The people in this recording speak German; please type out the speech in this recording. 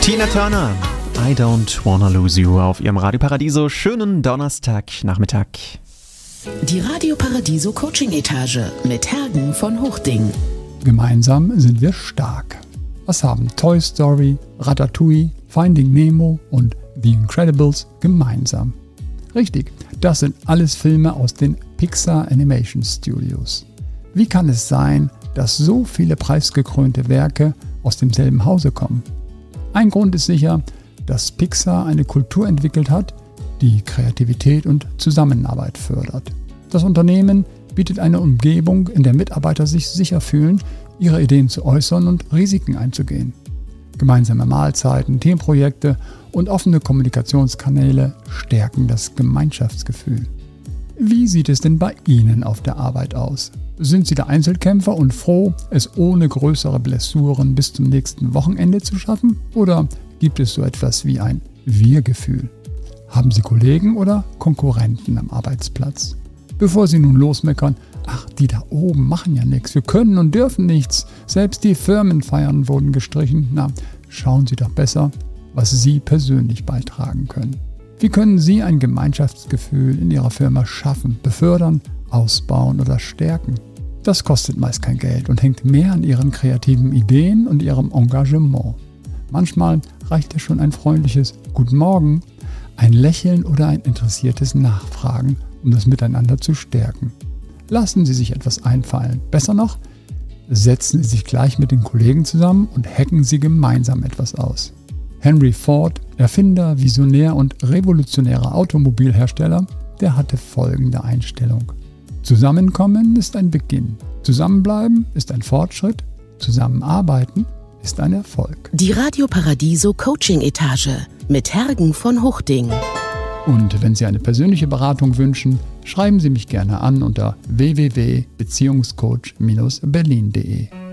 Tina Turner, I Don't Wanna Lose You auf ihrem Radio Paradiso. Schönen Donnerstagnachmittag. Die Radio Paradiso Coaching Etage mit Hergen von Huchting. Gemeinsam sind wir stark. Was haben Toy Story, Ratatouille, Finding Nemo und The Incredibles gemeinsam? Richtig, das sind alles Filme aus den Pixar Animation Studios. Wie kann es sein, dass so viele preisgekrönte Werke aus demselben Hause kommen? Ein Grund ist sicher, dass Pixar eine Kultur entwickelt hat, die Kreativität und Zusammenarbeit fördert. Das Unternehmen bietet eine Umgebung, in der Mitarbeiter sich sicher fühlen, ihre Ideen zu äußern und Risiken einzugehen. Gemeinsame Mahlzeiten, Teamprojekte und offene Kommunikationskanäle stärken das Gemeinschaftsgefühl. Wie sieht es denn bei Ihnen auf der Arbeit aus? Sind Sie der Einzelkämpfer und froh, es ohne größere Blessuren bis zum nächsten Wochenende zu schaffen? Oder gibt es so etwas wie ein Wir-Gefühl? Haben Sie Kollegen oder Konkurrenten am Arbeitsplatz? Bevor Sie nun losmeckern, ach, die da oben machen ja nichts, wir können und dürfen nichts, selbst die Firmenfeiern wurden gestrichen, na, schauen Sie doch besser, was Sie persönlich beitragen können. Wie können Sie ein Gemeinschaftsgefühl in Ihrer Firma schaffen, befördern, ausbauen oder stärken? Das kostet meist kein Geld und hängt mehr an Ihren kreativen Ideen und Ihrem Engagement. Manchmal reicht ja schon ein freundliches Guten Morgen, ein Lächeln oder ein interessiertes Nachfragen, um das Miteinander zu stärken. Lassen Sie sich etwas einfallen. Besser noch, setzen Sie sich gleich mit den Kollegen zusammen und hacken Sie gemeinsam etwas aus. Henry Ford, Erfinder, Visionär und revolutionärer Automobilhersteller, der hatte folgende Einstellung. Zusammenkommen ist ein Beginn. Zusammenbleiben ist ein Fortschritt. Zusammenarbeiten ist ein Erfolg. Die Radio Paradiso Coaching Etage mit Hergen von Huchting. Und wenn Sie eine persönliche Beratung wünschen, schreiben Sie mich gerne an unter www.beziehungscoach-berlin.de.